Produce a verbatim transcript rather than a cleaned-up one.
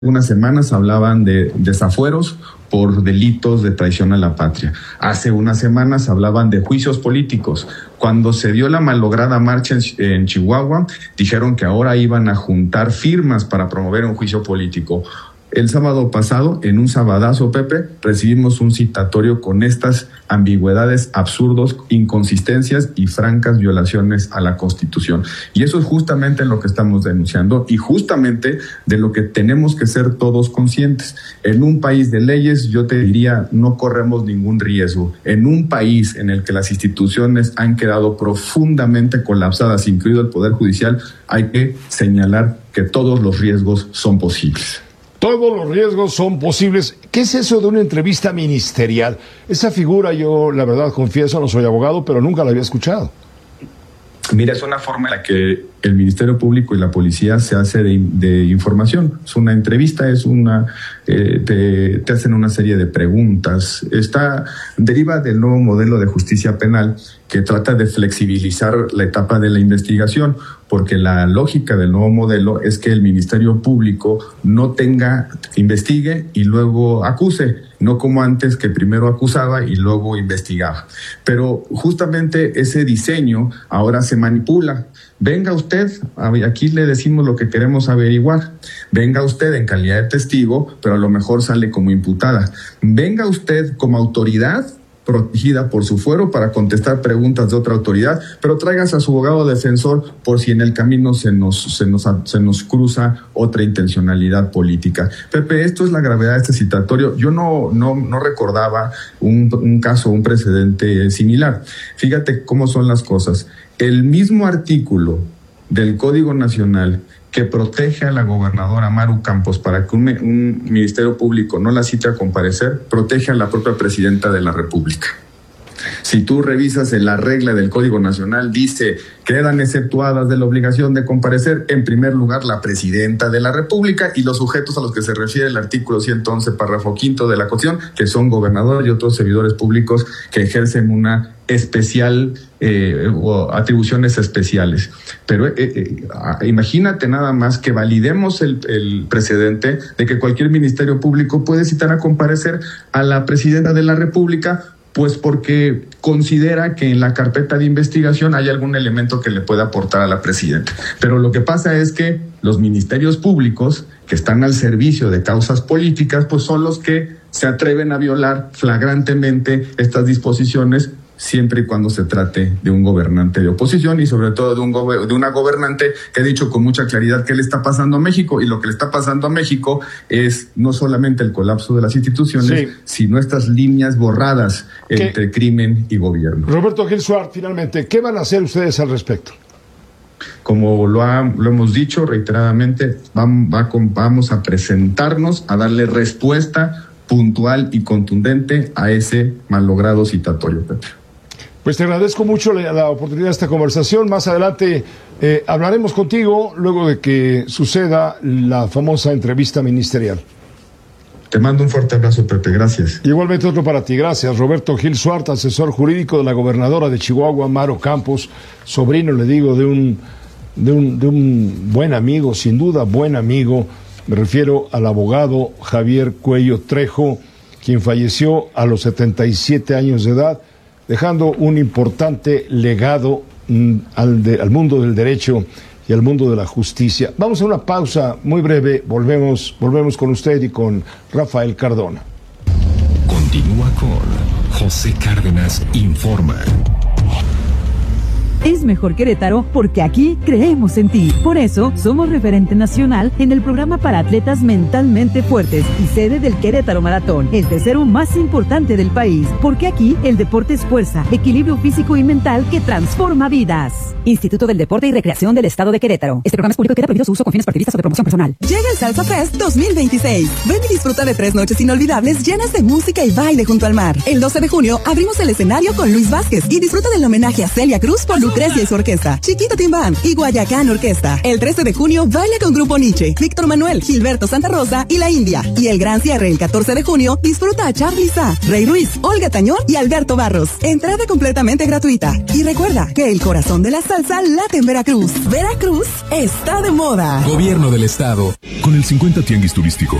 unas semanas hablaban de desafueros por delitos de traición a la patria. Hace unas semanas hablaban de juicios políticos. Cuando se dio la malograda marcha en, en Chihuahua, dijeron que ahora iban a juntar firmas para promover un juicio político. El sábado pasado, en un sabadazo, Pepe, recibimos un citatorio con estas ambigüedades, absurdos, inconsistencias y francas violaciones a la Constitución. Y eso es justamente lo que estamos denunciando y justamente de lo que tenemos que ser todos conscientes. En un país de leyes, yo te diría, no corremos ningún riesgo. En un país en el que las instituciones han quedado profundamente colapsadas, incluido el Poder Judicial, hay que señalar que todos los riesgos son posibles. Todos los riesgos son posibles. ¿Qué es eso de una entrevista ministerial? Esa figura, yo la verdad confieso, no soy abogado, pero nunca la había escuchado. Mira, es una forma en la que el Ministerio Público y la policía se hace de, de información. Es una entrevista, es una eh, te, te hacen una serie de preguntas. Está deriva del nuevo modelo de justicia penal que trata de flexibilizar la etapa de la investigación, porque la lógica del nuevo modelo es que el Ministerio Público no tenga, investigue y luego acuse, no como antes que primero acusaba y luego investigaba. Pero justamente ese diseño ahora se manipula. Venga usted, aquí le decimos lo que queremos averiguar. Venga usted en calidad de testigo, pero a lo mejor sale como imputada. Venga usted como autoridad protegida por su fuero para contestar preguntas de otra autoridad, pero traigas a su abogado defensor por si en el camino se nos, se nos, se nos cruza otra intencionalidad política. Pepe, esto es la gravedad de este citatorio. Yo no, no, no recordaba un, un caso, un precedente similar. Fíjate cómo son las cosas. El mismo artículo del Código Nacional que protege a la gobernadora Maru Campos para que un, un ministerio público no la cite a comparecer, protege a la propia presidenta de la República. Si tú revisas en la regla del Código Nacional, dice, quedan exceptuadas de la obligación de comparecer, en primer lugar, la presidenta de la República y los sujetos a los que se refiere el artículo ciento once, párrafo quinto de la Constitución, que son gobernadores y otros servidores públicos que ejercen una especial eh, o atribuciones especiales. Pero eh, eh, imagínate nada más que validemos el, el precedente de que cualquier ministerio público puede citar a comparecer a la presidenta de la República, pues porque considera que en la carpeta de investigación hay algún elemento que le pueda aportar a la presidenta. Pero lo que pasa es que los ministerios públicos que están al servicio de causas políticas, pues son los que se atreven a violar flagrantemente estas disposiciones, siempre y cuando se trate de un gobernante de oposición y sobre todo de, un gober- de una gobernante que ha dicho con mucha claridad qué le está pasando a México, y lo que le está pasando a México es no solamente el colapso de las instituciones, sí, sino estas líneas borradas ¿Qué? entre crimen y gobierno. Roberto Gil Suárez, finalmente, ¿qué van a hacer ustedes al respecto? Como lo, ha, lo hemos dicho reiteradamente, vamos, va con, vamos a presentarnos a darle respuesta puntual y contundente a ese malogrado citatorio, Pepe. Pues te agradezco mucho la, la oportunidad de esta conversación. Más adelante eh, hablaremos contigo luego de que suceda la famosa entrevista ministerial. Te mando un fuerte abrazo, Pepe. Gracias. Igualmente otro para ti. Gracias. Roberto Gil Suárez, asesor jurídico de la gobernadora de Chihuahua, Maru Campos, sobrino, le digo, de un, de un, de un buen amigo, sin duda buen amigo. Me refiero al abogado Javier Cuello Trejo, quien falleció a los setenta y siete años de edad, dejando un importante legado mm, al, de, al mundo del derecho y al mundo de la justicia. Vamos a una pausa muy breve, volvemos, volvemos con usted y con Rafael Cardona. Continúa con José Cárdenas Informa. Es mejor Querétaro porque aquí creemos en ti. Por eso, somos referente nacional en el programa para atletas mentalmente fuertes y sede del Querétaro Maratón, el tercero más importante del país. Porque aquí el deporte es fuerza, equilibrio físico y mental que transforma vidas. Instituto del Deporte y Recreación del Estado de Querétaro. Este programa es público y queda prohibido su uso con fines partidistas o de promoción personal. Llega el Salsa Fest dos mil veintiséis. Ven y disfruta de tres noches inolvidables llenas de música y baile junto al mar. El doce de junio abrimos el escenario con Luis Vázquez y disfruta del homenaje a Celia Cruz por Lugar Lucrecia y su orquesta, Chiquita Team Band y Guayacán Orquesta. El trece de junio baila con Grupo Nietzsche, Víctor Manuel, Gilberto Santa Rosa y La India. Y el gran cierre el catorce de junio disfruta a Charly Sá, Rey Ruiz, Olga Tañón y Alberto Barros. Entrada completamente gratuita. Y recuerda que el corazón de la salsa late en Veracruz. Veracruz está de moda. Gobierno del Estado. Con el cincuenta Tianguis Turístico